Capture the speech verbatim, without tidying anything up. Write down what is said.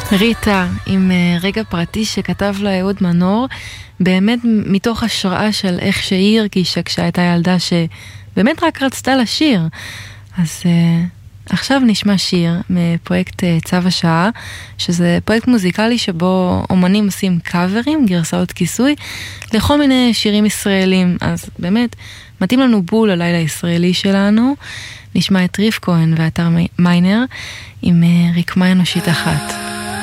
ריטה עם רגע פרטי שכתב לה אהוד מנור, באמת מתוך השראה של איך שהיא הרגישה כשהייתה ילדה שבאמת רק רצתה לשיר. אז uh, עכשיו נשמע שיר מפרויקט uh, צו השעה, שזה פרויקט מוזיקלי שבו אומנים עושים קאברים, גרסאות כיסוי, לכל מיני שירים ישראלים. אז באמת מתאים לנו בול הלילה הישראלי שלנו. נשמע את ריף כהן ואתר מיינר עם uh, רקמה אנושית אחת.